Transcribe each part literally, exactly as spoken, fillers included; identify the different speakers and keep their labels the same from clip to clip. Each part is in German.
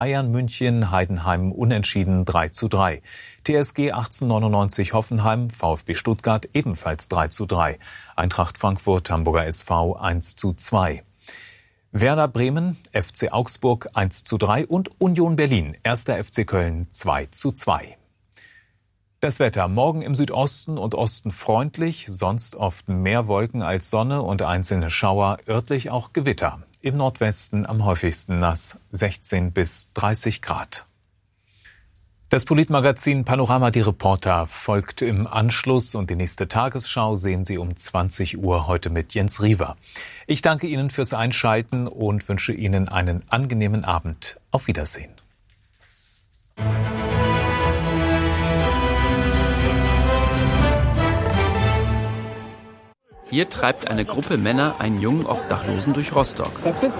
Speaker 1: Bayern München, Heidenheim unentschieden drei zu drei. T S G achtzehnhundertneunundneunzig Hoffenheim, VfB Stuttgart ebenfalls drei zu drei. Eintracht Frankfurt, Hamburger S V eins zu zwei. Werder Bremen, F C Augsburg eins zu drei und Union Berlin, erster F C Köln zwei zu zwei. Das Wetter morgen im Südosten und Osten freundlich, sonst oft mehr Wolken als Sonne und einzelne Schauer, örtlich auch Gewitter. Im Nordwesten am häufigsten nass, sechzehn bis dreißig Grad. Das Politmagazin Panorama, die Reporter, folgt im Anschluss und die nächste Tagesschau sehen Sie um zwanzig Uhr heute mit Jens Riewer. Ich danke Ihnen fürs Einschalten und wünsche Ihnen einen angenehmen Abend. Auf Wiedersehen.
Speaker 2: Hier treibt eine Gruppe Männer einen jungen Obdachlosen durch Rostock.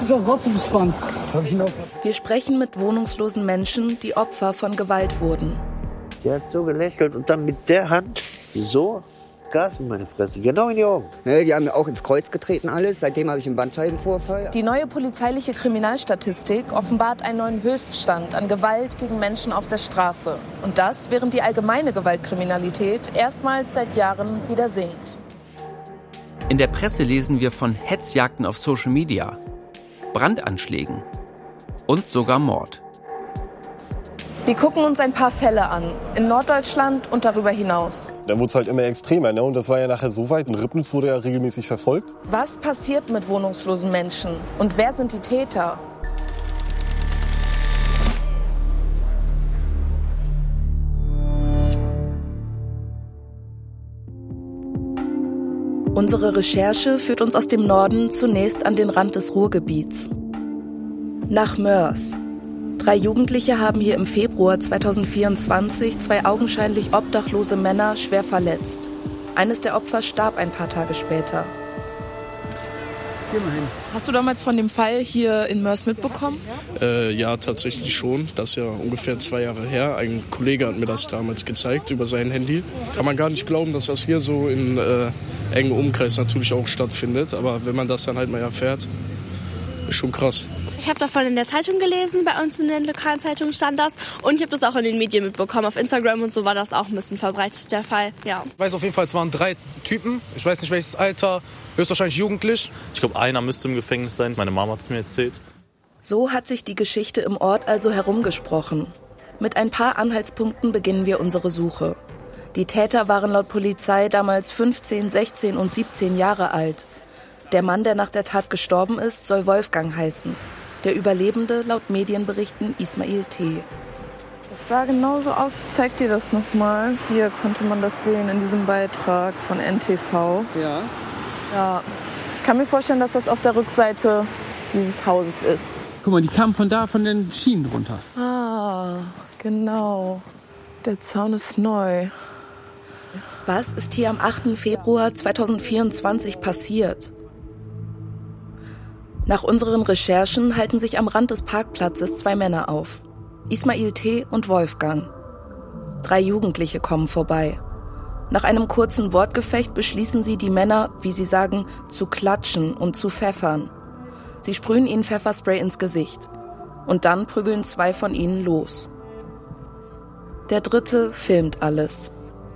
Speaker 3: Wir sprechen mit wohnungslosen Menschen, die Opfer von Gewalt wurden.
Speaker 4: Der hat so gelächelt und dann mit der Hand so Gas in meine Fresse, genau in die Augen.
Speaker 5: Ja, die haben mir auch ins Kreuz getreten alles, seitdem habe ich einen Bandscheibenvorfall.
Speaker 3: Die neue polizeiliche Kriminalstatistik offenbart einen neuen Höchststand an Gewalt gegen Menschen auf der Straße. Und das, während die allgemeine Gewaltkriminalität erstmals seit Jahren wieder sinkt.
Speaker 2: In der Presse lesen wir von Hetzjagden auf Social Media, Brandanschlägen und sogar Mord.
Speaker 3: Wir gucken uns ein paar Fälle an, in Norddeutschland und darüber hinaus.
Speaker 6: Dann wurde es halt immer extremer, ne? Und das war ja nachher so weit. In Ribnitz wurde ja regelmäßig verfolgt.
Speaker 3: Was passiert mit wohnungslosen Menschen und wer sind die Täter? Unsere Recherche führt uns aus dem Norden zunächst an den Rand des Ruhrgebiets. Nach Moers. Drei Jugendliche haben hier im Februar zweitausendvierundzwanzig zwei augenscheinlich obdachlose Männer schwer verletzt. Eines der Opfer starb ein paar Tage später. Hast du damals von dem Fall hier in Moers mitbekommen?
Speaker 7: Äh, ja, tatsächlich schon. Das ist ja ungefähr zwei Jahre her. Ein Kollege hat mir das damals gezeigt über sein Handy. Kann man gar nicht glauben, dass das hier so in äh, engem Umkreis natürlich auch stattfindet. Aber wenn man das dann halt mal erfährt, ist schon krass.
Speaker 8: Ich habe davon in der Zeitung gelesen, bei uns in den lokalen Zeitungen stand das. Und ich habe das auch in den Medien mitbekommen. Auf Instagram und so war das auch ein bisschen verbreitet, der Fall. Ja.
Speaker 9: Ich weiß auf jeden Fall, es waren drei Typen. Ich weiß nicht, welches Alter, höchstwahrscheinlich jugendlich.
Speaker 10: Ich glaube, einer müsste im Gefängnis sein. Meine Mama hat es mir erzählt.
Speaker 3: So hat sich die Geschichte im Ort also herumgesprochen. Mit ein paar Anhaltspunkten beginnen wir unsere Suche. Die Täter waren laut Polizei damals fünfzehn, sechzehn und siebzehn Jahre alt. Der Mann, der nach der Tat gestorben ist, soll Wolfgang heißen. Der Überlebende laut Medienberichten Ismail T.
Speaker 11: Das sah genauso aus, ich zeig dir das nochmal. Hier konnte man das sehen in diesem Beitrag von N T V.
Speaker 5: Ja.
Speaker 11: Ja, ich kann mir vorstellen, dass das auf der Rückseite dieses Hauses ist.
Speaker 12: Guck mal, die kamen von da, von den Schienen runter.
Speaker 11: Ah, genau. Der Zaun ist neu.
Speaker 3: Was ist hier am achten Februar zweitausendvierundzwanzig passiert? Nach unseren Recherchen halten sich am Rand des Parkplatzes zwei Männer auf. Ismail T. und Wolfgang. Drei Jugendliche kommen vorbei. Nach einem kurzen Wortgefecht beschließen sie, die Männer, wie sie sagen, zu klatschen und zu pfeffern. Sie sprühen ihnen Pfefferspray ins Gesicht. Und dann prügeln zwei von ihnen los. Der dritte filmt alles.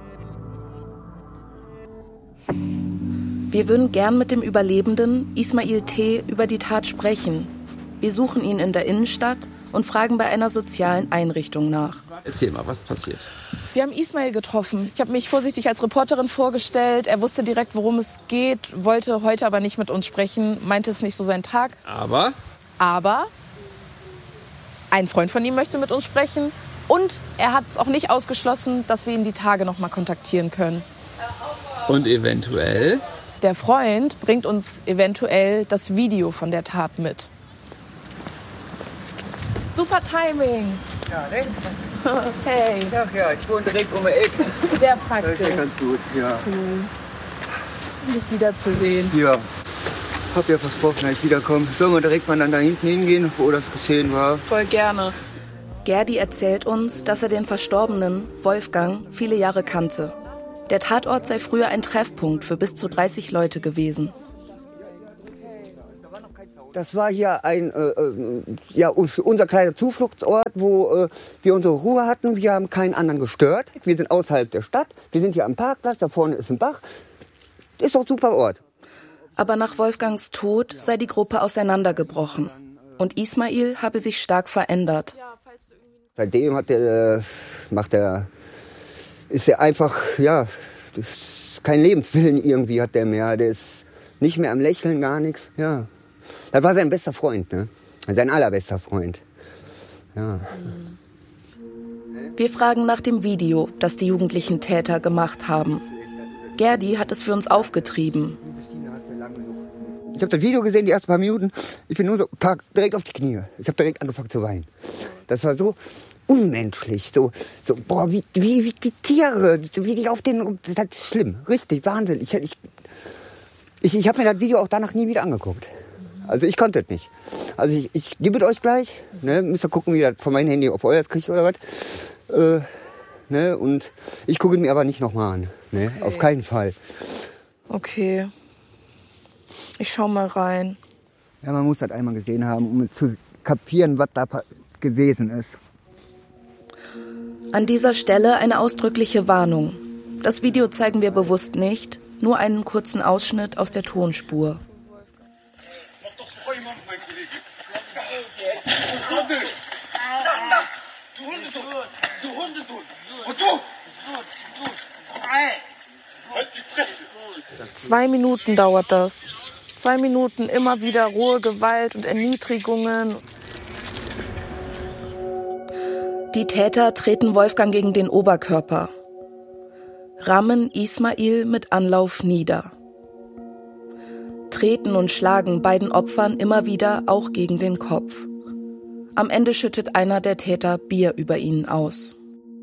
Speaker 3: Wir würden gern mit dem Überlebenden, Ismail T., über die Tat sprechen. Wir suchen ihn in der Innenstadt und fragen bei einer sozialen Einrichtung nach.
Speaker 2: Erzähl mal, was passiert?
Speaker 11: Wir haben Ismail getroffen. Ich habe mich vorsichtig als Reporterin vorgestellt. Er wusste direkt, worum es geht, wollte heute aber nicht mit uns sprechen, meinte, es ist nicht so sein Tag.
Speaker 2: Aber?
Speaker 11: Aber ein Freund von ihm möchte mit uns sprechen und er hat es auch nicht ausgeschlossen, dass wir ihn die Tage noch mal kontaktieren können.
Speaker 2: Und eventuell?
Speaker 11: Der Freund bringt uns eventuell das Video von der Tat mit. Super Timing.
Speaker 5: Ja, ne?
Speaker 11: Hey.
Speaker 5: Ach ja, ich wohne direkt um die Ecke.
Speaker 11: Sehr praktisch.
Speaker 5: Das ist ja ganz gut, ja.
Speaker 11: Cool. Dich wiederzusehen.
Speaker 5: Ja, hab ja versprochen, dass ich wiederkomme. Sollen wir direkt mal dann da hinten hingehen, wo das geschehen war?
Speaker 11: Voll gerne.
Speaker 3: Gerdi erzählt uns, dass er den Verstorbenen, Wolfgang, viele Jahre kannte. Der Tatort sei früher ein Treffpunkt für bis zu dreißig Leute gewesen.
Speaker 5: Das war hier ein, äh, ja, unser kleiner Zufluchtsort, wo äh, wir unsere Ruhe hatten. Wir haben keinen anderen gestört. Wir sind außerhalb der Stadt. Wir sind hier am Parkplatz. Da vorne ist ein Bach. Ist doch ein super Ort.
Speaker 3: Aber nach Wolfgangs Tod sei die Gruppe auseinandergebrochen. Und Ismail habe sich stark verändert.
Speaker 5: Seitdem hat der, macht er, ist er einfach, ja, kein Lebenswillen irgendwie hat der mehr. Der ist nicht mehr am Lächeln, gar nichts, ja. Das war sein bester Freund, ne? Sein allerbester Freund. Ja.
Speaker 3: Wir fragen nach dem Video, das die jugendlichen Täter gemacht haben. Gerdi hat es für uns aufgetrieben.
Speaker 5: Ich habe das Video gesehen, die ersten paar Minuten. Ich bin nur so paar, direkt auf die Knie. Ich habe direkt angefangen zu weinen. Das war so unmenschlich. So, so boah, wie, wie, wie die Tiere, wie die auf den... Das ist schlimm, richtig, Wahnsinn. Ich, ich, ich, ich habe mir das Video auch danach nie wieder angeguckt. Also ich konnte es nicht. Also ich, ich gebe es euch gleich. Ne, müsst ihr gucken, wie das von meinem Handy, ob ihr das kriegt oder was. Äh, ne, und ich gucke es mir aber nicht nochmal an. Ne, okay. Auf keinen Fall.
Speaker 11: Okay. Ich schau mal rein.
Speaker 5: Ja, man muss das einmal gesehen haben, um zu kapieren, was da gewesen ist.
Speaker 3: An dieser Stelle eine ausdrückliche Warnung. Das Video zeigen wir bewusst nicht, nur einen kurzen Ausschnitt aus der Tonspur.
Speaker 13: Du Hundesohn! Und du! Halt die Fresse!
Speaker 11: Zwei Minuten dauert das. Zwei Minuten immer wieder rohe Gewalt und Erniedrigungen.
Speaker 3: Die Täter treten Wolfgang gegen den Oberkörper, rammen Ismail mit Anlauf nieder, treten und schlagen beiden Opfern immer wieder auch gegen den Kopf. Am Ende schüttet einer der Täter Bier über ihnen aus.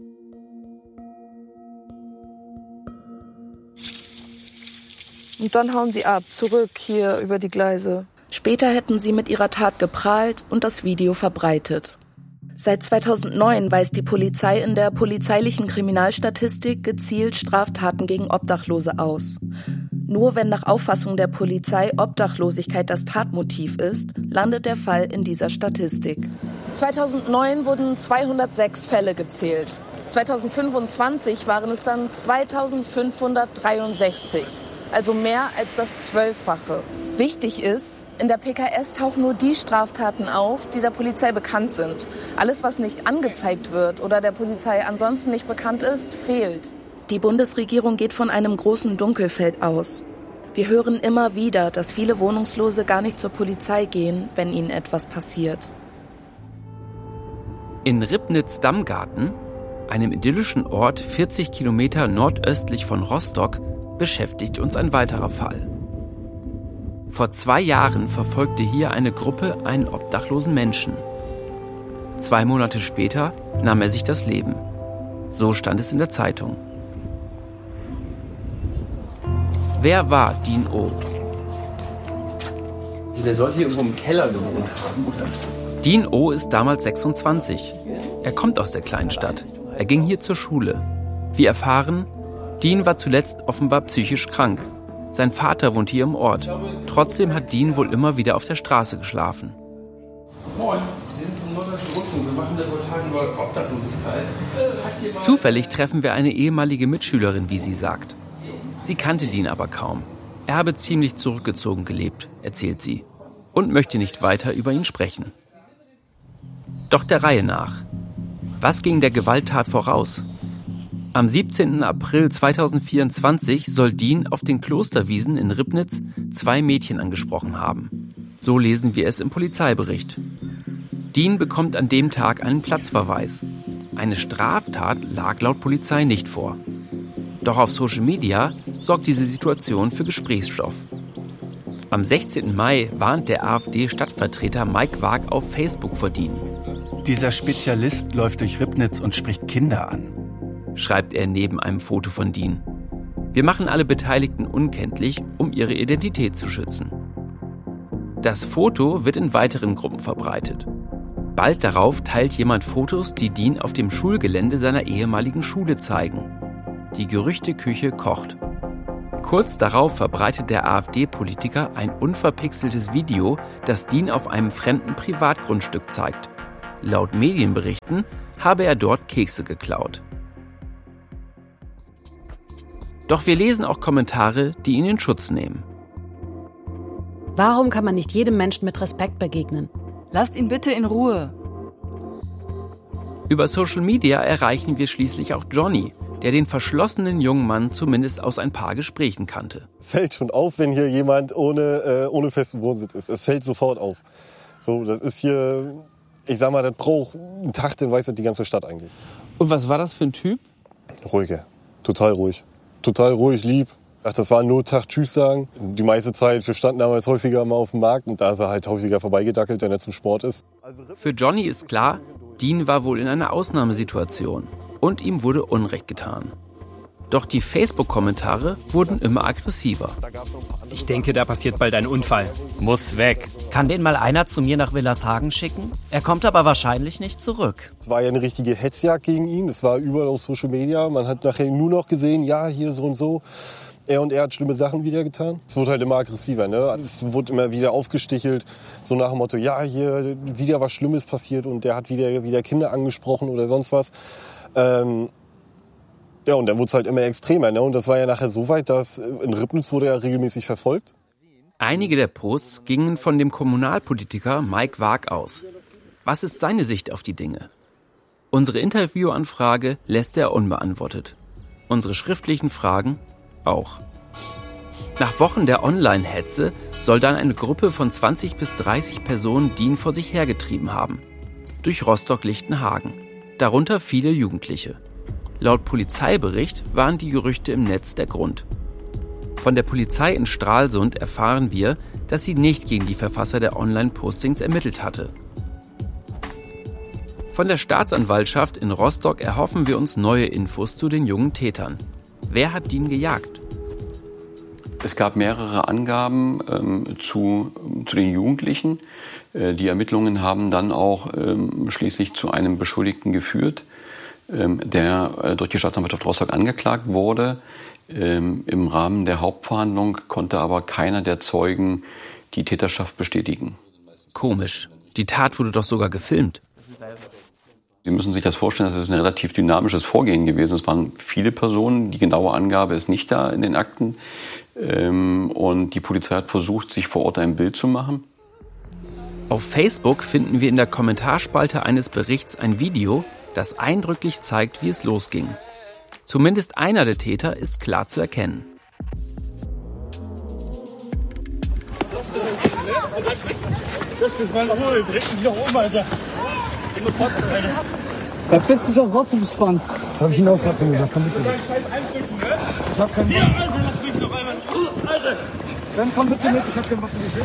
Speaker 11: Und dann hauen sie ab, zurück hier über die Gleise.
Speaker 3: Später hätten sie mit ihrer Tat geprahlt und das Video verbreitet. Seit zweitausendneun weist die Polizei in der polizeilichen Kriminalstatistik gezielt Straftaten gegen Obdachlose aus. Nur wenn nach Auffassung der Polizei Obdachlosigkeit das Tatmotiv ist, landet der Fall in dieser Statistik.
Speaker 11: zweitausendneun wurden zweihundertsechs Fälle gezählt. zweitausendfünfundzwanzig waren es dann zweitausendfünfhundertdreiundsechzig. Also mehr als das Zwölffache. Wichtig ist, in der P K S tauchen nur die Straftaten auf, die der Polizei bekannt sind. Alles, was nicht angezeigt wird oder der Polizei ansonsten nicht bekannt ist, fehlt.
Speaker 3: Die Bundesregierung geht von einem großen Dunkelfeld aus. Wir hören immer wieder, dass viele Wohnungslose gar nicht zur Polizei gehen, wenn ihnen etwas passiert.
Speaker 2: In Ribnitz-Dammgarten, einem idyllischen Ort vierzig Kilometer nordöstlich von Rostock, beschäftigt uns ein weiterer Fall. Vor zwei Jahren verfolgte hier eine Gruppe einen obdachlosen Menschen. Zwei Monate später nahm er sich das Leben. So stand es in der Zeitung. Wer war Dean O?
Speaker 14: Der sollte hier irgendwo im Keller gewohnt haben, oder?
Speaker 2: Dean O ist damals sechsundzwanzig. Er kommt aus der Kleinstadt. Er ging hier zur Schule. Wir erfahren, Dean war zuletzt offenbar psychisch krank. Sein Vater wohnt hier im Ort. Trotzdem hat Dean wohl immer wieder auf der Straße geschlafen.
Speaker 14: Moin, wir sind vom Norddeutschen Rundfunk. Wir machen Reportagen über Obdachlosigkeit.
Speaker 2: Zufällig treffen wir eine ehemalige Mitschülerin, wie sie sagt. Sie kannte Dean aber kaum. Er habe ziemlich zurückgezogen gelebt, erzählt sie, und möchte nicht weiter über ihn sprechen. Doch der Reihe nach. Was ging der Gewalttat voraus? Am siebzehnten April zweitausendvierundzwanzig soll Dean auf den Klosterwiesen in Ribnitz zwei Mädchen angesprochen haben. So lesen wir es im Polizeibericht. Dean bekommt an dem Tag einen Platzverweis. Eine Straftat lag laut Polizei nicht vor. Doch auf Social Media sorgt diese Situation für Gesprächsstoff. Am sechzehnten Mai warnt der AfD-Stadtvertreter Mike Waag auf Facebook vor Dean.
Speaker 15: Dieser Spezialist läuft durch Ribnitz und spricht Kinder an,
Speaker 2: schreibt er neben einem Foto von Dean. Wir machen alle Beteiligten unkenntlich, um ihre Identität zu schützen. Das Foto wird in weiteren Gruppen verbreitet. Bald darauf teilt jemand Fotos, die Dean auf dem Schulgelände seiner ehemaligen Schule zeigen. Die Gerüchteküche kocht. Kurz darauf verbreitet der AfD-Politiker ein unverpixeltes Video, das Dean auf einem fremden Privatgrundstück zeigt. Laut Medienberichten habe er dort Kekse geklaut. Doch wir lesen auch Kommentare, die ihn in Schutz nehmen.
Speaker 16: Warum kann man nicht jedem Menschen mit Respekt begegnen?
Speaker 17: Lasst ihn bitte in Ruhe.
Speaker 2: Über Social Media erreichen wir schließlich auch Johnny, der den verschlossenen jungen Mann zumindest aus ein paar Gesprächen kannte.
Speaker 6: Es fällt schon auf, wenn hier jemand ohne, äh, ohne festen Wohnsitz ist. Es fällt sofort auf. So, das ist hier, ich sag mal, das braucht einen Tag, den weiß das die ganze Stadt eigentlich.
Speaker 12: Und was war das für ein Typ?
Speaker 6: Ruhige, total ruhig. Total ruhig, lieb. Ach, das war ein Nottag, Tschüss sagen. Die meiste Zeit, wir standen damals häufiger mal auf dem Markt und da ist er halt häufiger vorbeigedackelt, wenn er zum Sport ist.
Speaker 2: Für Johnny ist klar, Dean war wohl in einer Ausnahmesituation und ihm wurde Unrecht getan. Doch die Facebook-Kommentare wurden immer aggressiver.
Speaker 18: Ich denke, da passiert bald ein Unfall. Muss weg.
Speaker 19: Kann den mal einer zu mir nach Willershagen schicken? Er kommt aber wahrscheinlich nicht zurück.
Speaker 6: Es war ja eine richtige Hetzjagd gegen ihn. Es war überall auf Social Media. Man hat nachher nur noch gesehen, ja, hier so und so. Er und er hat schlimme Sachen wieder getan. Es wurde halt immer aggressiver, ne? Es wurde immer wieder aufgestichelt, so nach dem Motto, ja, hier wieder was Schlimmes passiert und der hat wieder, wieder Kinder angesprochen oder sonst was. Ähm, ja, und dann wurde es halt immer extremer, ne? Und das war ja nachher so weit, dass in Ribnitz wurde er regelmäßig verfolgt.
Speaker 2: Einige der Posts gingen von dem Kommunalpolitiker Mike Waag aus. Was ist seine Sicht auf die Dinge? Unsere Interviewanfrage lässt er unbeantwortet. Unsere schriftlichen Fragen auch. Nach Wochen der Online-Hetze soll dann eine Gruppe von zwanzig bis dreißig Personen Dean vor sich hergetrieben haben. Durch Rostock-Lichtenhagen. Darunter viele Jugendliche. Laut Polizeibericht waren die Gerüchte im Netz der Grund. Von der Polizei in Stralsund erfahren wir, dass sie nicht gegen die Verfasser der Online-Postings ermittelt hatte. Von der Staatsanwaltschaft in Rostock erhoffen wir uns neue Infos zu den jungen Tätern. Wer hat Dean gejagt?
Speaker 20: Es gab mehrere Angaben ähm, zu, zu den Jugendlichen. Äh, die Ermittlungen haben dann auch ähm, schließlich zu einem Beschuldigten geführt, ähm, der äh, durch die Staatsanwaltschaft Rostock angeklagt wurde. Ähm, Im Rahmen der Hauptverhandlung konnte aber keiner der Zeugen die Täterschaft bestätigen.
Speaker 2: Komisch. Die Tat wurde doch sogar gefilmt.
Speaker 20: Sie müssen sich das vorstellen, das ist ein relativ dynamisches Vorgehen gewesen. Es waren viele Personen, die genaue Angabe ist nicht da in den Akten. Und die Polizei hat versucht, sich vor Ort ein Bild zu machen.
Speaker 2: Auf Facebook finden wir in der Kommentarspalte eines Berichts ein Video, das eindrücklich zeigt, wie es losging. Zumindest einer der Täter ist klar zu erkennen.
Speaker 13: Das ist mein Ruhe, bring mich doch um, Alter.
Speaker 12: Da bist du schon rausgespannt. Hab ich ihn auch gerade gesagt. Komm bitte. Ich hab keinen Bock.
Speaker 13: Ja, Alter, lass mich doch einmal. Alter.
Speaker 12: Dann komm bitte mit, ich hab keinen Bock mehr.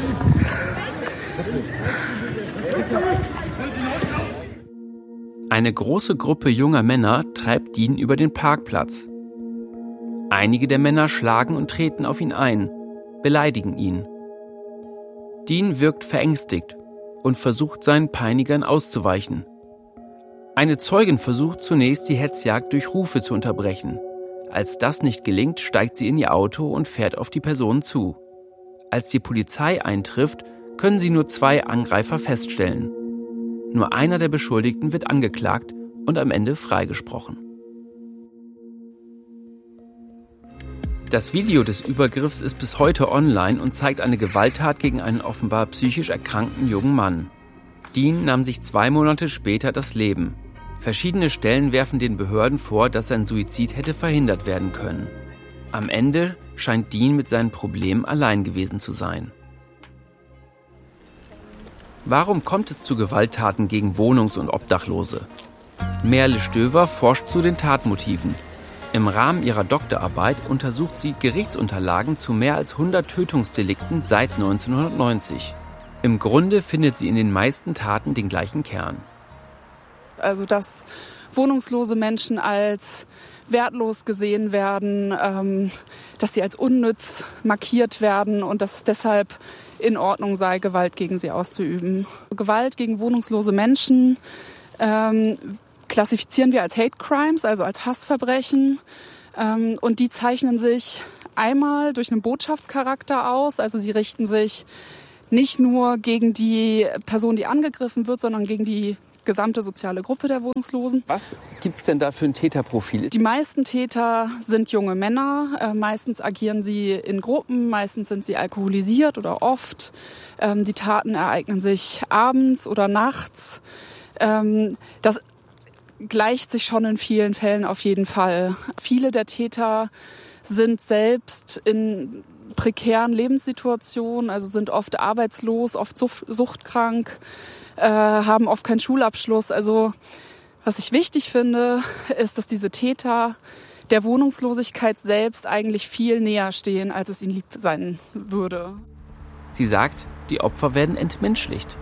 Speaker 2: Eine große Gruppe junger Männer treibt Dean über den Parkplatz. Einige der Männer schlagen und treten auf ihn ein, beleidigen ihn. Dean wirkt verängstigt und versucht seinen Peinigern auszuweichen. Eine Zeugin versucht zunächst die Hetzjagd durch Rufe zu unterbrechen. Als das nicht gelingt, steigt sie in ihr Auto und fährt auf die Person zu. Als die Polizei eintrifft, können sie nur zwei Angreifer feststellen. Nur einer der Beschuldigten wird angeklagt und am Ende freigesprochen. Das Video des Übergriffs ist bis heute online und zeigt eine Gewalttat gegen einen offenbar psychisch erkrankten jungen Mann. Dean nahm sich zwei Monate später das Leben. Verschiedene Stellen werfen den Behörden vor, dass sein Suizid hätte verhindert werden können. Am Ende scheint Dean mit seinen Problemen allein gewesen zu sein. Warum kommt es zu Gewalttaten gegen Wohnungs- und Obdachlose? Merle Stöver forscht zu den Tatmotiven. Im Rahmen ihrer Doktorarbeit untersucht sie Gerichtsunterlagen zu mehr als hundert Tötungsdelikten seit neunzehnhundertneunzig. Im Grunde findet sie in den meisten Taten den gleichen Kern.
Speaker 11: Also dass wohnungslose Menschen als wertlos gesehen werden, ähm, dass sie als unnütz markiert werden und dass es deshalb in Ordnung sei, Gewalt gegen sie auszuüben. Gewalt gegen wohnungslose Menschen ähm, klassifizieren wir als Hate Crimes, also als Hassverbrechen. Ähm, und die zeichnen sich
Speaker 21: einmal durch einen Botschaftscharakter aus. Also sie richten sich nicht nur gegen die Person, die angegriffen wird, sondern gegen die gesamte soziale Gruppe der Wohnungslosen.
Speaker 22: Was gibt's denn da für ein Täterprofil?
Speaker 21: Die meisten Täter sind junge Männer. Äh, meistens agieren sie in Gruppen, meistens sind sie alkoholisiert oder oft. Ähm, die Taten ereignen sich abends oder nachts. Ähm, das gleicht sich schon in vielen Fällen auf jeden Fall. Viele der Täter sind selbst in prekären Lebenssituationen, also sind oft arbeitslos, oft suchtkrank, äh, haben oft keinen Schulabschluss. Also was ich wichtig finde, ist, dass diese Täter der Wohnungslosigkeit selbst eigentlich viel näher stehen, als es ihnen lieb sein würde.
Speaker 2: Sie sagt, die Opfer werden entmenschlicht.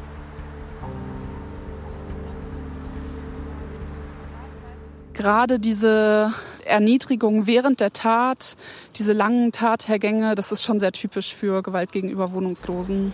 Speaker 21: Gerade diese Erniedrigung während der Tat, diese langen Tathergänge, das ist schon sehr typisch für Gewalt gegenüber Wohnungslosen.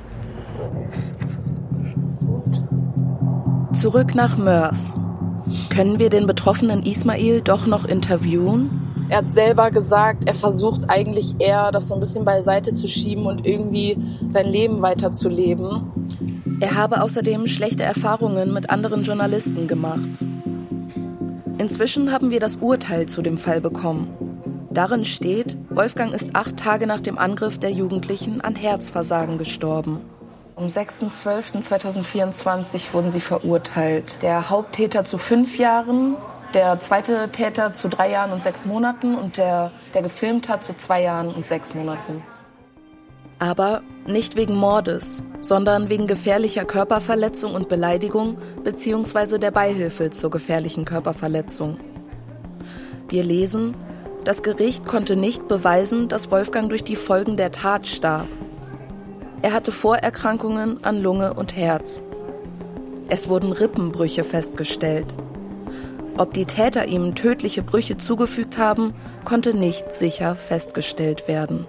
Speaker 3: Zurück nach Mörs. Können wir den betroffenen Ismail doch noch interviewen?
Speaker 11: Er hat selber gesagt, er versucht eigentlich eher, das so ein bisschen beiseite zu schieben und irgendwie sein Leben weiterzuleben.
Speaker 3: Er habe außerdem schlechte Erfahrungen mit anderen Journalisten gemacht. Inzwischen haben wir das Urteil zu dem Fall bekommen. Darin steht, Wolfgang ist acht Tage nach dem Angriff der Jugendlichen an Herzversagen gestorben.
Speaker 11: Am sechster zwölfter zweitausendvierundzwanzig wurden sie verurteilt. Der Haupttäter zu fünf Jahren, der zweite Täter zu drei Jahren und sechs Monaten und der, der gefilmt hat, zu zwei Jahren und sechs Monaten.
Speaker 3: Aber nicht wegen Mordes, sondern wegen gefährlicher Körperverletzung und Beleidigung bzw. der Beihilfe zur gefährlichen Körperverletzung. Wir lesen, das Gericht konnte nicht beweisen, dass Wolfgang durch die Folgen der Tat starb. Er hatte Vorerkrankungen an Lunge und Herz. Es wurden Rippenbrüche festgestellt. Ob die Täter ihm tödliche Brüche zugefügt haben, konnte nicht sicher festgestellt werden.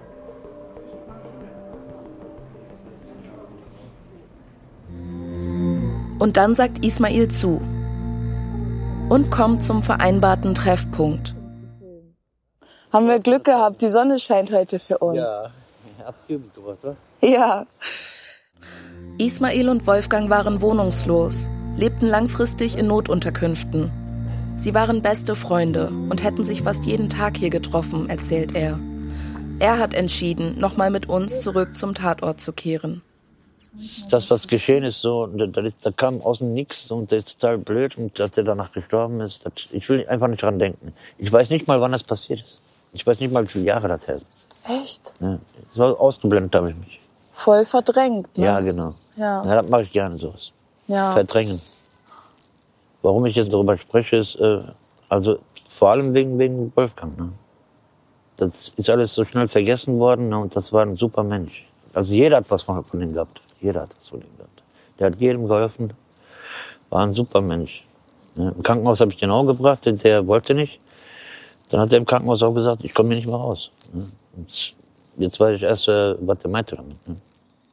Speaker 3: Und dann sagt Ismail zu und kommt zum vereinbarten Treffpunkt.
Speaker 11: Haben wir Glück gehabt, die Sonne scheint heute für uns.
Speaker 4: Ja, habt ihr mitgebracht, oder?
Speaker 11: Ja.
Speaker 3: Ismail und Wolfgang waren wohnungslos, lebten langfristig in Notunterkünften. Sie waren beste Freunde und hätten sich fast jeden Tag hier getroffen, erzählt er. Er hat entschieden, nochmal mit uns zurück zum Tatort zu kehren.
Speaker 4: Das, was geschehen ist, so, da, da kam aus dem Nix und das ist total blöd und dass der danach gestorben ist, das, ich will einfach nicht dran denken. Ich weiß nicht mal, wann das passiert ist. Ich weiß nicht mal, wie viele Jahre das her ist.
Speaker 11: Echt?
Speaker 4: Ja, so ausgeblendet habe ich mich.
Speaker 11: Voll verdrängt, ne?
Speaker 4: Ja, genau.
Speaker 11: Ja.
Speaker 4: Ja, das mache ich gerne, sowas.
Speaker 11: Ja.
Speaker 4: Verdrängen. Warum ich jetzt darüber spreche, ist, äh, also vor allem wegen, wegen Wolfgang. Ne? Das ist alles so schnell vergessen worden, ne? Und das war ein super Mensch. Also jeder hat was von, von ihm gehabt. Jeder hat was von ihm gehabt. Der hat jedem geholfen. War ein super Mensch. Ne? Im Krankenhaus habe ich den auch gebracht, der wollte nicht. Dann hat er im Krankenhaus auch gesagt, ich komme hier nicht mehr raus. Ne? Und jetzt weiß ich erst, äh, was er meinte damit. Ne?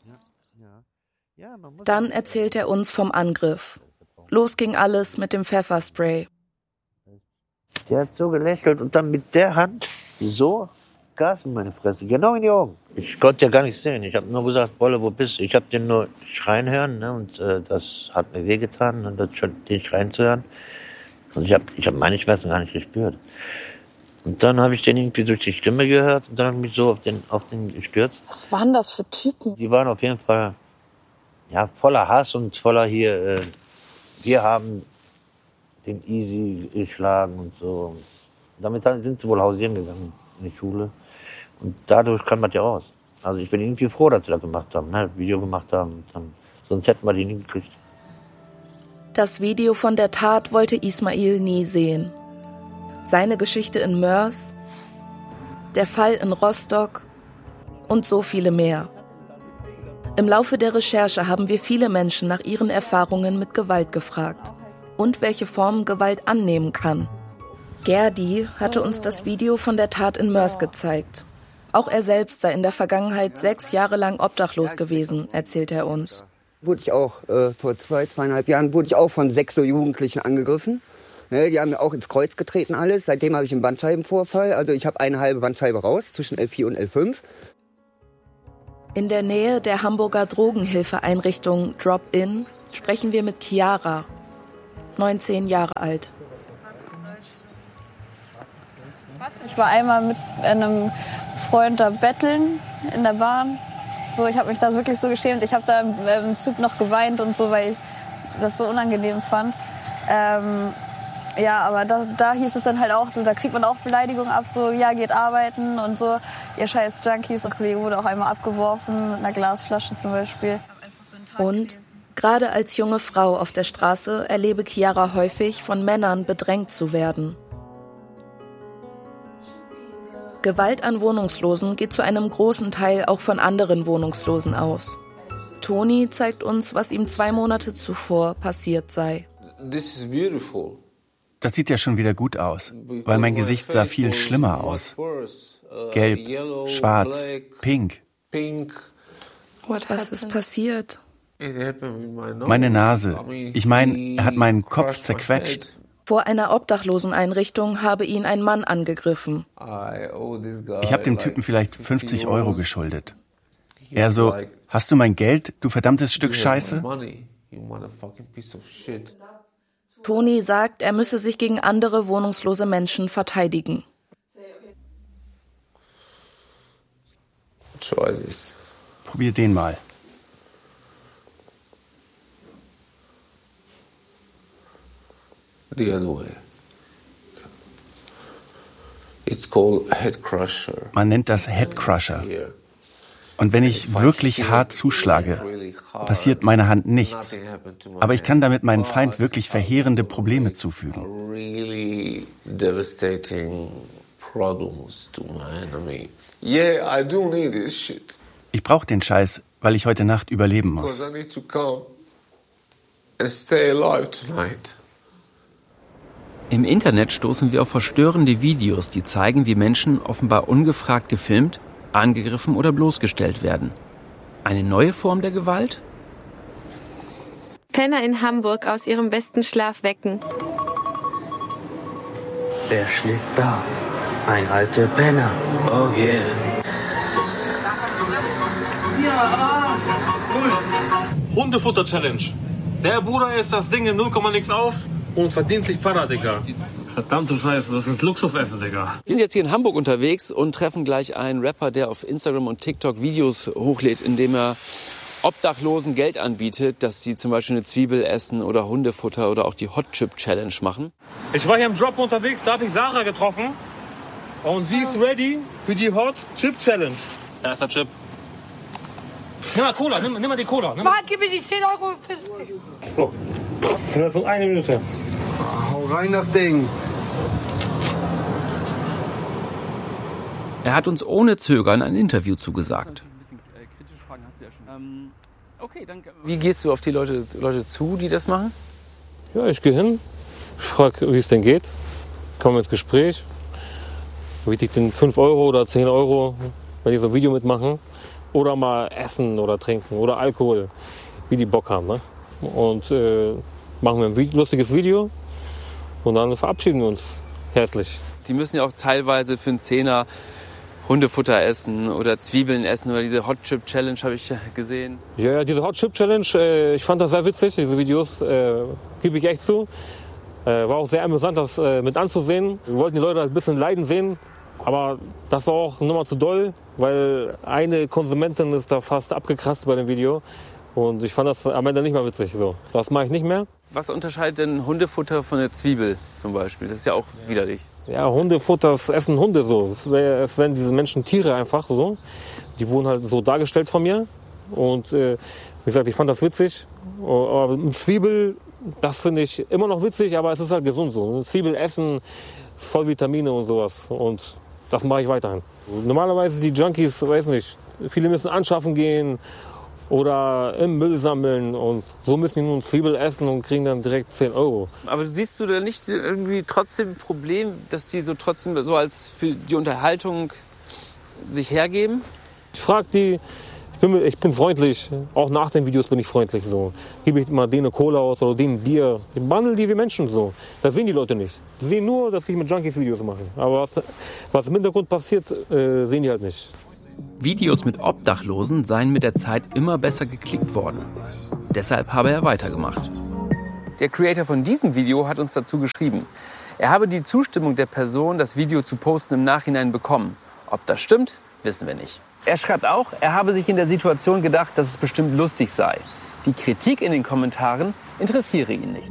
Speaker 3: Dann erzählt er uns vom Angriff. Los ging alles mit dem Pfefferspray.
Speaker 4: Der hat so gelächelt und dann mit der Hand so Gas in meine Fresse, genau in die Augen. Ich konnte ja gar nicht sehen. Ich habe nur gesagt, Bolle, wo bist du? Ich habe den nur schreien hören, ne? Und äh, das hat mir wehgetan, ne? Das, den schreien zu hören. Und ich habe ich hab meine Schmerzen gar nicht gespürt. Und dann habe ich den irgendwie durch die Stimme gehört und dann habe ich mich so auf den, auf den gestürzt.
Speaker 11: Was waren das für Typen?
Speaker 4: Die waren auf jeden Fall ja, voller Hass und voller hier, äh, wir haben den Easy geschlagen und so. Und damit sind sie wohl hausieren gegangen in die Schule. Und dadurch kam das ja raus. Also ich bin irgendwie froh, dass sie das gemacht haben, ne? Video gemacht haben. Dann, sonst hätten wir die nie gekriegt.
Speaker 3: Das Video von der Tat wollte Ismail nie sehen. Seine Geschichte in Mörs, der Fall in Rostock und so viele mehr. Im Laufe der Recherche haben wir viele Menschen nach ihren Erfahrungen mit Gewalt gefragt und welche Formen Gewalt annehmen kann. Gerdi hatte uns das Video von der Tat in Mörs gezeigt. Auch er selbst sei in der Vergangenheit sechs Jahre lang obdachlos gewesen, erzählt er uns.
Speaker 5: Wurde ich auch, äh, vor zwei, zweieinhalb Jahren wurde ich auch von sechs so Jugendlichen angegriffen. Ne, die haben mir auch ins Kreuz getreten alles. Seitdem habe ich einen Bandscheibenvorfall. Also ich habe eine halbe Bandscheibe raus zwischen L vier und L fünf.
Speaker 3: In der Nähe der Hamburger Drogenhilfeeinrichtung Drop-In sprechen wir mit Chiara, neunzehn Jahre alt.
Speaker 1: Ich war einmal mit einem Freund da betteln in der Bahn. So, ich habe mich da wirklich so geschämt. Ich habe da im Zug noch geweint und so, weil ich das so unangenehm fand. Ähm, ja, aber da, da hieß es dann halt auch so, da kriegt man auch Beleidigungen ab, so, ja, geht arbeiten und so, ihr scheiß Junkies. Ein Kollege wurde auch einmal abgeworfen mit einer Glasflasche zum Beispiel.
Speaker 3: Und gerade als junge Frau auf der Straße erlebe Chiara häufig, von Männern bedrängt zu werden. Gewalt an Wohnungslosen geht zu einem großen Teil auch von anderen Wohnungslosen aus. Toni zeigt uns, was ihm zwei Monate zuvor passiert sei.
Speaker 15: Das sieht ja schon wieder gut aus, weil mein Gesicht sah viel schlimmer aus. Gelb, schwarz, pink.
Speaker 3: Was ist passiert?
Speaker 15: Meine Nase. Ich meine, er hat meinen Kopf zerquetscht.
Speaker 3: Vor einer Obdachloseneinrichtung habe ihn ein Mann angegriffen.
Speaker 15: Ich habe dem Typen vielleicht fünfzig Euro geschuldet. Er so, hast du mein Geld, du verdammtes Stück Scheiße?
Speaker 3: Toni sagt, er müsse sich gegen andere wohnungslose Menschen verteidigen.
Speaker 15: Probier den mal.
Speaker 14: The other way. It's called Head Crusher.
Speaker 15: Man nennt das Head Crusher. Und wenn ich wirklich hart zuschlage, passiert meiner Hand nichts. Aber ich kann damit meinem Feind wirklich verheerende Probleme zufügen.
Speaker 14: Really devastating problems to my enemy. Yeah, I do need this shit.
Speaker 15: Ich brauche den Scheiß, weil ich heute Nacht überleben muss.
Speaker 14: Because I need to come and stay alive tonight.
Speaker 2: Im Internet stoßen wir auf verstörende Videos, die zeigen, wie Menschen offenbar ungefragt gefilmt, angegriffen oder bloßgestellt werden. Eine neue Form der Gewalt?
Speaker 7: Penner in Hamburg aus ihrem besten Schlaf wecken.
Speaker 23: Wer schläft da? Ein alter Penner. Oh yeah.
Speaker 13: Hundefutter-Challenge. Der Bruder isst das Ding in null Komma nix auf und verdient sich Para, Digga. Verdammte Scheiße, das ist Luxusessen, Digga.
Speaker 2: Wir sind jetzt hier in Hamburg unterwegs und treffen gleich einen Rapper, der auf Instagram und TikTok Videos hochlädt, in dem er Obdachlosen Geld anbietet, dass sie zum Beispiel eine Zwiebel essen oder Hundefutter oder auch die Hot Chip Challenge machen.
Speaker 13: Ich war hier im Drop unterwegs, da habe ich Sarah getroffen und sie ist ready für die Hot Chip Challenge. Da ist der Chip. Nimm mal Cola, nimm, nimm mal die Cola. Nimm.
Speaker 24: Mann, gib mir die zehn Euro.
Speaker 13: So, innerhalb von einer Minute.
Speaker 23: Hau rein das Ding.
Speaker 2: Er hat uns ohne Zögern ein Interview zugesagt. Wie gehst du auf die Leute, Leute zu, die das machen?
Speaker 13: Ja, ich gehe hin, frage, wie es denn geht, komme ins Gespräch, biete ich den fünf Euro oder zehn Euro, wenn die so ein Video mitmachen. Oder mal essen oder trinken oder Alkohol, wie die Bock haben. Ne? Und äh, machen wir ein Video, lustiges Video und dann verabschieden wir uns herzlich.
Speaker 2: Die müssen ja auch teilweise für einen Zehner Hundefutter essen oder Zwiebeln essen oder diese Hot Chip Challenge habe ich gesehen.
Speaker 13: Ja, ja, diese Hot Chip Challenge, äh, ich fand das sehr witzig, diese Videos, äh, gebe ich echt zu. Äh, war auch sehr amüsant, das äh, mit anzusehen. Wir wollten die Leute ein bisschen leiden sehen. Aber das war auch nochmal zu doll, weil eine Konsumentin ist da fast abgekratzt bei dem Video. Und ich fand das am Ende nicht mehr witzig. So. Das mache ich nicht mehr.
Speaker 2: Was unterscheidet denn Hundefutter von der Zwiebel zum Beispiel? Das ist ja auch widerlich.
Speaker 13: Ja, Hundefutter, das essen Hunde so. Es werden diese Menschen Tiere einfach so. Die wurden halt so dargestellt von mir. Und äh, wie gesagt, ich fand das witzig. Aber mit Zwiebel, das finde ich immer noch witzig, aber es ist halt gesund so. Zwiebel essen, voll Vitamine und sowas. Und das mache ich weiterhin. Normalerweise die Junkies, weiß nicht, viele müssen anschaffen gehen oder im Müll sammeln und so müssen die nun Zwiebel essen und kriegen dann direkt zehn Euro.
Speaker 2: Aber siehst du da nicht irgendwie trotzdem ein Problem, dass die so trotzdem so als für die Unterhaltung sich hergeben?
Speaker 13: Ich frage die, Ich bin, ich bin freundlich, auch nach den Videos bin ich freundlich. So. Gebe ich mal denen eine Cola aus oder denen Bier. Ich behandle die wie Menschen so. Das sehen die Leute nicht. Die sehen nur, dass ich mit Junkies Videos mache. Aber was, was im Hintergrund passiert, äh, sehen die halt nicht.
Speaker 2: Videos mit Obdachlosen seien mit der Zeit immer besser geklickt worden. Deshalb habe er weitergemacht.
Speaker 8: Der Creator von diesem Video hat uns dazu geschrieben, er habe die Zustimmung der Person, das Video zu posten, im Nachhinein bekommen. Ob das stimmt, wissen wir nicht. Er schreibt auch, er habe sich in der Situation gedacht, dass es bestimmt lustig sei. Die Kritik in den Kommentaren interessiere ihn nicht.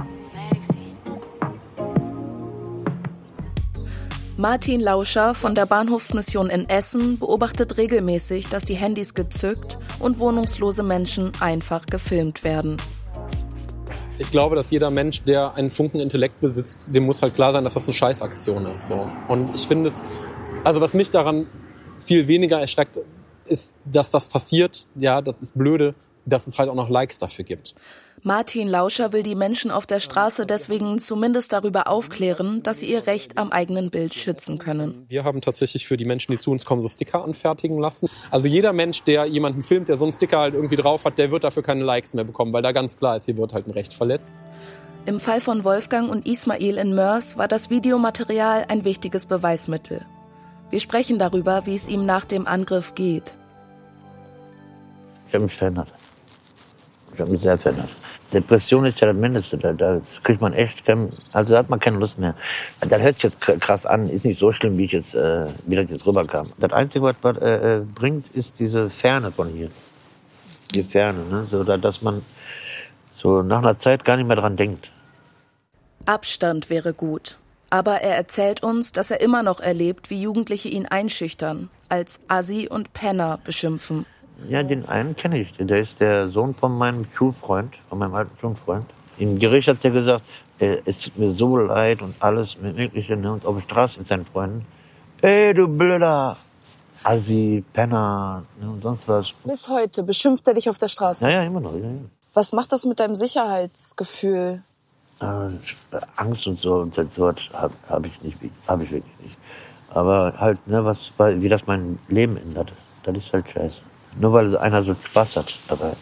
Speaker 3: Martin Lauscher von der Bahnhofsmission in Essen beobachtet regelmäßig, dass die Handys gezückt und wohnungslose Menschen einfach gefilmt werden.
Speaker 9: Ich glaube, dass jeder Mensch, der einen Funken Intellekt besitzt, dem muss halt klar sein, dass das eine Scheißaktion ist. So. Und ich finde es, also was mich daran viel weniger erschreckt, ist, dass das passiert. Ja, das ist blöde, dass es halt auch noch Likes dafür gibt.
Speaker 3: Martin Lauscher will die Menschen auf der Straße deswegen zumindest darüber aufklären, dass sie ihr Recht am eigenen Bild schützen können.
Speaker 9: Wir haben tatsächlich für die Menschen, die zu uns kommen, so Sticker anfertigen lassen. Also jeder Mensch, der jemanden filmt, der so einen Sticker halt irgendwie drauf hat, der wird dafür keine Likes mehr bekommen, weil da ganz klar ist, hier wird halt ein Recht verletzt.
Speaker 3: Im Fall von Wolfgang und Ismail in Moers war das Videomaterial ein wichtiges Beweismittel. Wir sprechen darüber, wie es ihm nach dem Angriff geht.
Speaker 4: Ich habe mich verändert. Ich habe mich sehr verändert. Depression ist ja das Mindeste. Da, das kriegt man echt, also da hat man keine Lust mehr. Das hört sich jetzt krass an, ist nicht so schlimm, wie ich jetzt, äh, wie das jetzt rüberkam. Das Einzige, was was äh, bringt, ist diese Ferne von hier. Die Ferne, ne? So, dass man so nach einer Zeit gar nicht mehr dran denkt.
Speaker 3: Abstand wäre gut. Aber er erzählt uns, dass er immer noch erlebt, wie Jugendliche ihn einschüchtern, als Assi und Penner beschimpfen.
Speaker 4: Ja, den einen kenne ich. Der ist der Sohn von meinem Schulfreund, von meinem alten Schulfreund. Im Gericht hat er gesagt, es tut mir so leid und alles Mögliche. Ne? Und auf der Straße mit seinen Freunden. Hey, du blöder Assi, Penner, ne? Und sonst was.
Speaker 11: Bis heute beschimpft er dich auf der Straße?
Speaker 4: Ja, ja, immer noch. Ja, ja.
Speaker 11: Was macht das mit deinem Sicherheitsgefühl?
Speaker 4: Äh, Angst und so, und so habe hab ich nicht, habe ich wirklich nicht. Aber halt, ne, was, wie das mein Leben ändert, das ist halt scheiße. Nur weil einer so Spaß hat dabei.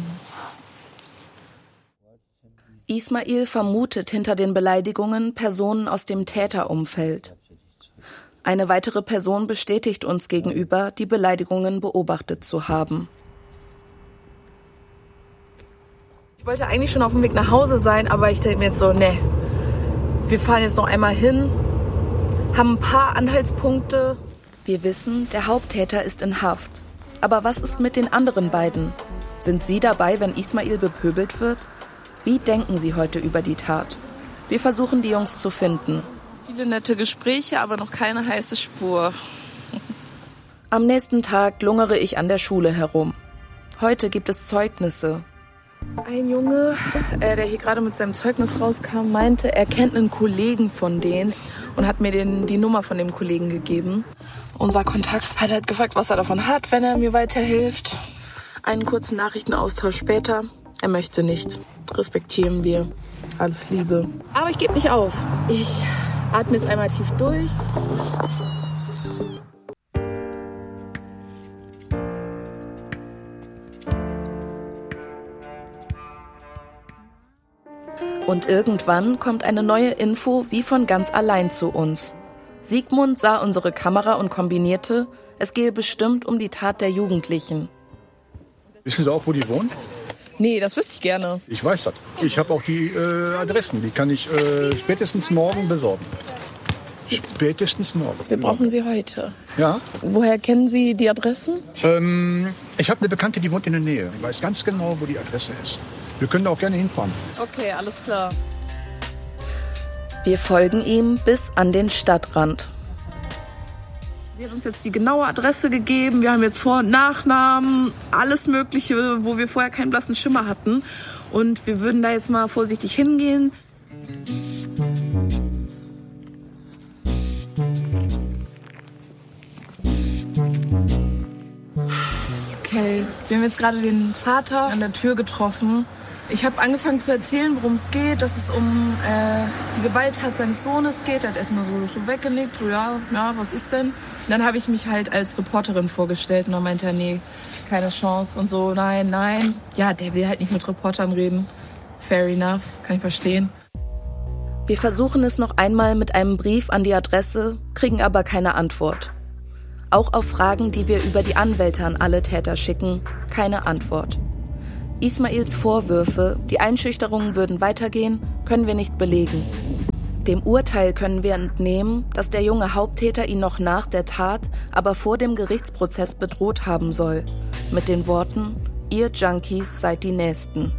Speaker 3: Ismail vermutet hinter den Beleidigungen Personen aus dem Täterumfeld. Eine weitere Person bestätigt uns gegenüber, die Beleidigungen beobachtet zu haben.
Speaker 11: Ich wollte eigentlich schon auf dem Weg nach Hause sein, aber ich denke mir jetzt so, ne, wir fahren jetzt noch einmal hin, haben ein paar Anhaltspunkte.
Speaker 3: Wir wissen, der Haupttäter ist in Haft. Aber was ist mit den anderen beiden? Sind sie dabei, wenn Ismail bepöbelt wird? Wie denken sie heute über die Tat? Wir versuchen, die Jungs zu finden.
Speaker 11: Viele nette Gespräche, aber noch keine heiße Spur.
Speaker 3: Am nächsten Tag lungere ich an der Schule herum. Heute gibt es Zeugnisse.
Speaker 11: Ein Junge, äh, der hier gerade mit seinem Zeugnis rauskam, meinte, er kennt einen Kollegen von denen und hat mir den, die Nummer von dem Kollegen gegeben. Unser Kontakt hat halt gefragt, was er davon hat, wenn er mir weiterhilft. Einen kurzen Nachrichtenaustausch später. Er möchte nicht. Respektieren wir. Alles Liebe. Aber ich gebe nicht auf. Ich atme jetzt einmal tief durch.
Speaker 3: Und irgendwann kommt eine neue Info wie von ganz allein zu uns. Sigmund sah unsere Kamera und kombinierte, es gehe bestimmt um die Tat der Jugendlichen.
Speaker 10: Wissen Sie auch, wo die wohnen?
Speaker 11: Nee, das wüsste ich gerne.
Speaker 10: Ich weiß das. Ich habe auch die äh, Adressen. Die kann ich äh, spätestens morgen besorgen. Spätestens morgen.
Speaker 11: Wir brauchen sie heute.
Speaker 10: Ja.
Speaker 11: Woher kennen Sie die Adressen?
Speaker 10: Ähm, ich habe eine Bekannte, die wohnt in der Nähe. Ich weiß ganz genau, wo die Adresse ist. Wir können da auch gerne hinfahren.
Speaker 11: Okay, alles klar.
Speaker 3: Wir folgen ihm bis an den Stadtrand.
Speaker 11: Sie hat uns jetzt die genaue Adresse gegeben. Wir haben jetzt Vor- und Nachnamen, alles Mögliche, wo wir vorher keinen blassen Schimmer hatten. Und wir würden da jetzt mal vorsichtig hingehen. Okay, wir haben jetzt gerade den Vater an der Tür getroffen. Ich habe angefangen zu erzählen, worum es geht, dass es um äh, die Gewalttat seines Sohnes geht. Er hat erstmal so, so weggelegt, so ja, ja, was ist denn? Und dann habe ich mich halt als Reporterin vorgestellt und dann meinte er, nee, keine Chance und so, nein, nein. Ja, der will halt nicht mit Reportern reden. Fair enough, kann ich verstehen.
Speaker 3: Wir versuchen es noch einmal mit einem Brief an die Adresse, kriegen aber keine Antwort. Auch auf Fragen, die wir über die Anwälte an alle Täter schicken, keine Antwort. Ismails Vorwürfe, die Einschüchterungen würden weitergehen, können wir nicht belegen. Dem Urteil können wir entnehmen, dass der junge Haupttäter ihn noch nach der Tat, aber vor dem Gerichtsprozess bedroht haben soll. Mit den Worten, ihr Junkies seid die Nächsten.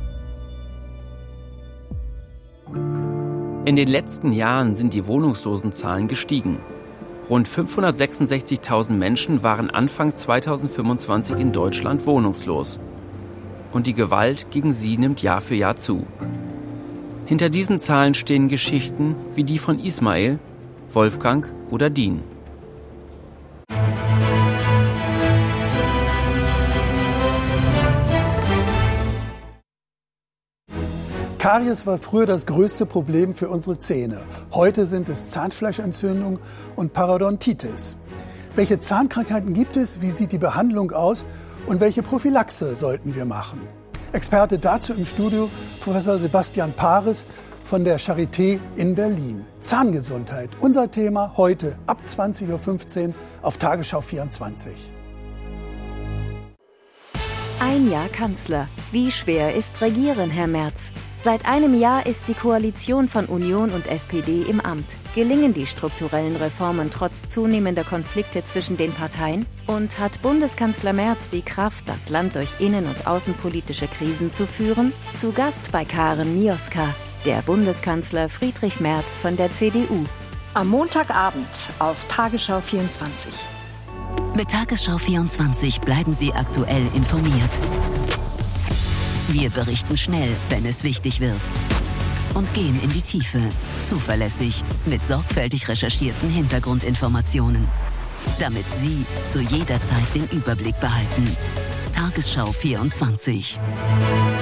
Speaker 2: In den letzten Jahren sind die Wohnungslosenzahlen gestiegen. Rund fünfhundertsechsundsechzigtausend Menschen waren Anfang zweitausendfünfundzwanzig in Deutschland wohnungslos. Und die Gewalt gegen sie nimmt Jahr für Jahr zu. Hinter diesen Zahlen stehen Geschichten wie die von Ismail, Wolfgang oder Dean.
Speaker 16: Karies war früher das größte Problem für unsere Zähne. Heute sind es Zahnfleischentzündung und Parodontitis. Welche Zahnkrankheiten gibt es? Wie sieht die Behandlung aus? Und welche Prophylaxe sollten wir machen? Experte dazu im Studio Professor Sebastian Pares von der Charité in Berlin. Zahngesundheit, unser Thema heute ab zwanzig Uhr fünfzehn auf Tagesschau vierundzwanzig.
Speaker 17: Ein Jahr Kanzler. Wie schwer ist Regieren, Herr Merz? Seit einem Jahr ist die Koalition von Union und S P D im Amt. Gelingen die strukturellen Reformen trotz zunehmender Konflikte zwischen den Parteien? Und hat Bundeskanzler Merz die Kraft, das Land durch innen- und außenpolitische Krisen zu führen? Zu Gast bei Karen Mioska, der Bundeskanzler Friedrich Merz von der C D U.
Speaker 18: Am Montagabend auf Tagesschau vierundzwanzig.
Speaker 24: Mit Tagesschau vierundzwanzig bleiben Sie aktuell informiert. Wir berichten schnell, wenn es wichtig wird. Und gehen in die Tiefe, zuverlässig, mit sorgfältig recherchierten Hintergrundinformationen. Damit Sie zu jeder Zeit den Überblick behalten. Tagesschau vierundzwanzig.